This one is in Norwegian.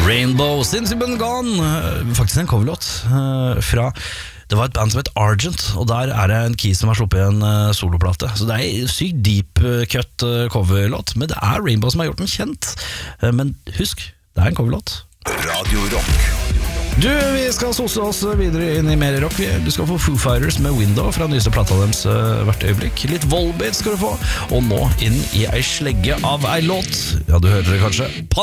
Rainbow, Since You've Been Gone. Faktisk en coverlåt fra det var et band som het Argent, og der det en key som har sluppet en soloplate. Så det en sykt deep cut coverlåt, men det Rainbow som har gjort den kjent. Men husk, det en coverlåt. Radio Rock. Du, vi skal sose oss videre inn i mer rock. Du skal få Foo Fighters med Window fra nyeste plata deres hvert øyeblikk. Litt Volbeat skal du få, og nå inn i ei slegge av ei låt. Ja, du hører det kanskje.